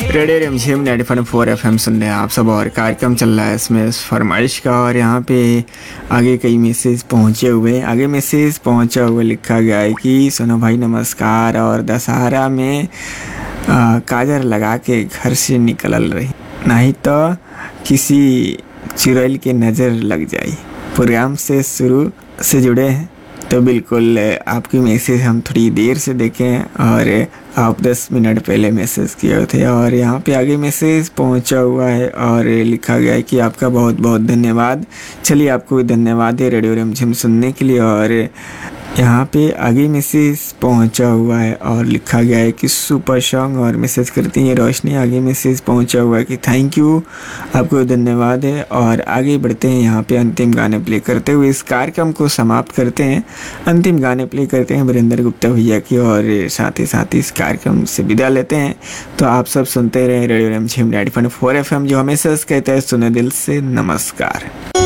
Radio रिमझिम 94 FM सुन रहे हैं आप सब। और कार्यक्रम चल रहा है इसमें फरमाइश का। और यहाँ पे आगे कई मैसेज पहुँचे हुए पहुँचा हुआ लिखा गया है कि सुनो भाई नमस्कार। और दशहरा में काजर लगा के घर से निकल रही, नहीं तो किसी चुड़ैल की नज़र लग जाए। प्रोग्राम से शुरू से जुड़े हैं तो बिल्कुल आपकी मैसेज हम थोड़ी देर से देखें और आप 10 मिनट पहले मैसेज किए थे। और यहाँ पे आगे मैसेज पहुँचा हुआ है और लिखा गया है कि आपका बहुत बहुत धन्यवाद। चलिए आपको भी धन्यवाद है रेडियो रिमझिम सुनने के लिए। और यहाँ पे आगे मैसेज पहुँचा हुआ है और लिखा गया है कि सुपर सॉन्ग। और मैसेज करती हैं रोशनी। आगे मैसेज पहुँचा हुआ है कि थैंक यू, आपको धन्यवाद है। और आगे बढ़ते हैं, यहाँ पे अंतिम गाने प्ले करते हुए इस कार्यक्रम को समाप्त करते हैं। अंतिम गाने प्ले करते हैं वीरेंद्र गुप्ता भैया की और साथ ही इस कार्यक्रम से विदा लेते हैं। तो आप सब सुनते रहे रेडियो रिमझिम 94 FM, जो हमेशा कहता है सुने दिल से नमस्कार।